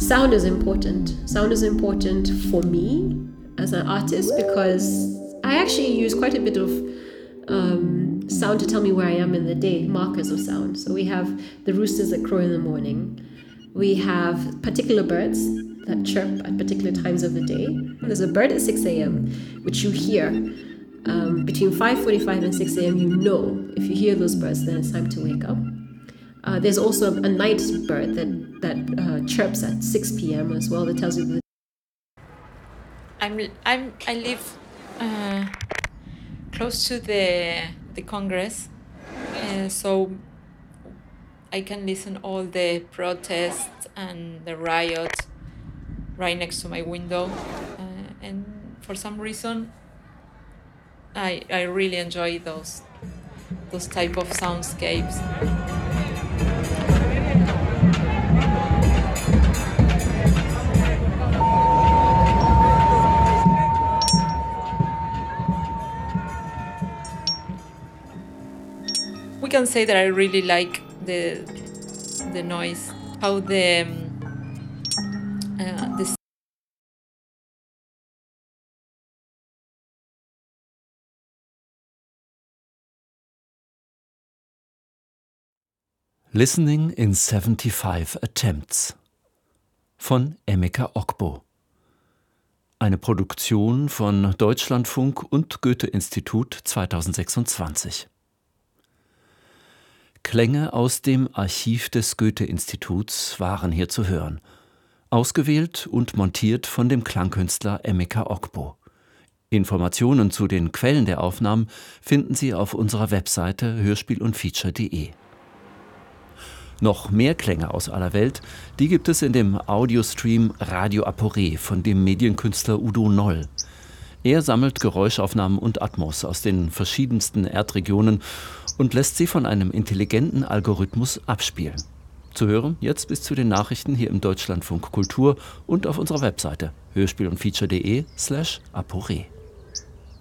Sound is important. Sound is important for me as an artist because I actually use quite a bit of sound to tell me where I am in the day, markers of sound. So we have the roosters that crow in the morning. We have particular birds that chirp at particular times of the day. There's a bird at 6 a.m. which you hear. Between 5:45 and 6 a.m. you know if you hear those birds, then it's time to wake up. There's also a night bird that chirps at 6 p.m. as well that tells you that I live close to the Congress, so I can listen all the protests and the riots right next to my window, and for some reason I really enjoy those type of soundscapes. We can say that I really like the noise, how the Listening in 75 Attempts von Emeka Ogbo. Eine Produktion von Deutschlandfunk und Goethe-Institut 2026. Klänge aus dem Archiv des Goethe-Instituts waren hier zu hören. Ausgewählt und montiert von dem Klangkünstler Emeka Ogbo. Informationen zu den Quellen der Aufnahmen finden Sie auf unserer Webseite hörspielundfeature.de. Noch mehr Klänge aus aller Welt, die gibt es in dem Audiostream Radio Aporé von dem Medienkünstler Udo Noll. Er sammelt Geräuschaufnahmen und Atmos aus den verschiedensten Erdregionen und lässt sie von einem intelligenten Algorithmus abspielen. Zu hören jetzt bis zu den Nachrichten hier im Deutschlandfunk Kultur und auf unserer Webseite hörspielundfeature.de/Aporé.